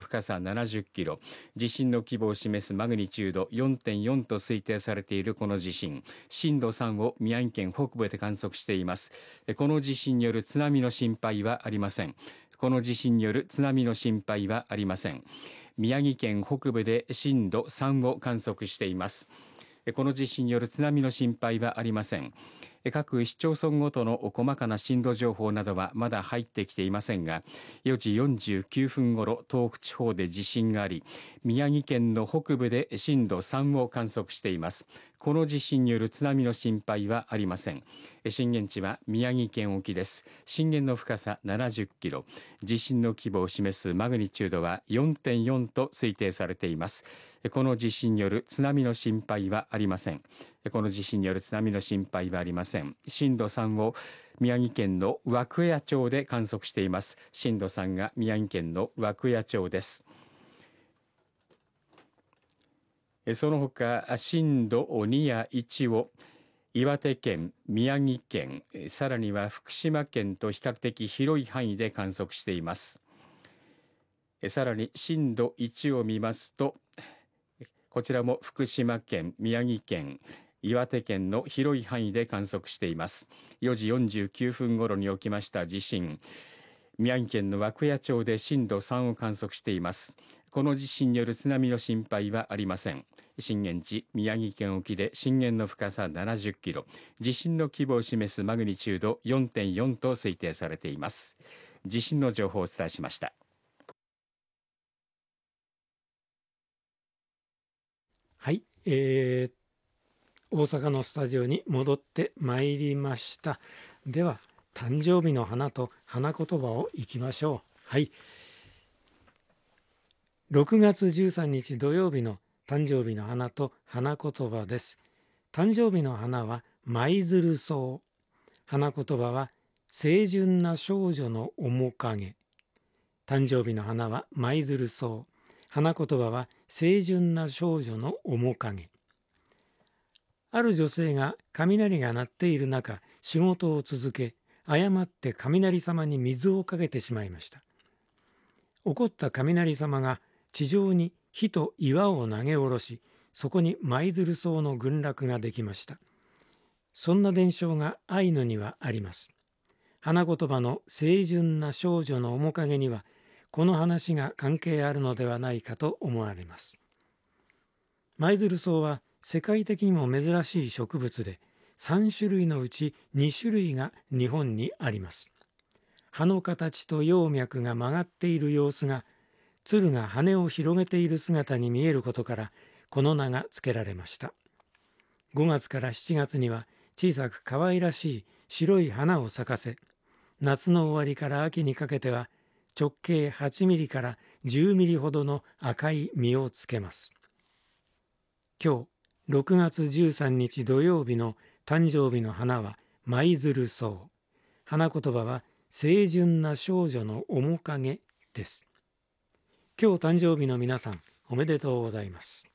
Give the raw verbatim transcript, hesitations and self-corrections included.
深さななじゅっキロ、地震の規模を示すマグニチュード よんてんよん と推定されているこの地震、震度さんを宮城県北部で観測しています。この地震による津波の心配はありません。この地震による津波の心配はありません。宮城県北部で震度さんを観測しています。この地震による津波の心配はありません。各市町村ごとの細かな震度情報などはまだ入ってきていませんが、よじよんじゅうきゅうふんごろ、東北地方で地震があり、宮城県の北部で震度さんを観測しています。この地震による津波の心配はありません。震源地は宮城県沖です。震源の深さななじゅっキロ、地震の規模を示すマグニチュードは よんてんよん と推定されています。この地震による津波の心配はありません。この地震による津波の心配はありません。震度さんを宮城県の涌谷町で観測しています。震度さんが宮城県の涌谷町です。その他、震度にやいちを岩手県、宮城県、さらには福島県と比較的広い範囲で観測しています。さらに震度いちを見ますと、こちらも福島県、宮城県、岩手県の広い範囲で観測しています。よじよんじゅうきゅうふんごろに起きました地震、宮城県の涌谷町で震度さんを観測しています。この地震による津波の心配はありません。震源地宮城県沖で震源の深さななじゅっキロ、地震の規模を示すマグニチュード よんてんよん と推定されています。地震の情報をお伝えしました。 はい、えー、大阪のスタジオに戻ってまいりました。では誕生日の花と花言葉をいきましょう。はい、ろくがつじゅうさんにち土曜日の誕生日の花と花言葉です。誕生日の花は舞鶴草、花言葉は清純な少女の面影。誕生日の花は舞鶴草、花言葉は清純な少女の面影。ある女性が雷が鳴っている中、仕事を続け、誤って雷様に水をかけてしまいました。怒った雷様が地上に火と岩を投げ下ろし、そこに舞鶴草の群落ができました。そんな伝承がアイヌにはあります。花言葉の清純な少女の面影には、この話が関係あるのではないかと思われます。舞鶴草は世界的にも珍しい植物で、さんしゅるいのうちにしゅるいが日本にあります。葉の形と葉脈が曲がっている様子が、鶴が羽を広げている姿に見えることから、この名が付けられました。ごがつからしちがつには小さく可愛らしい白い花を咲かせ、夏の終わりから秋にかけては直径はちミリからじゅうミリほどの赤い実をつけます。今日ろくがつじゅうさんにち土曜日の誕生日の花は舞鶴草、花言葉は清純な少女の面影です。今日誕生日の皆さん、おめでとうございます。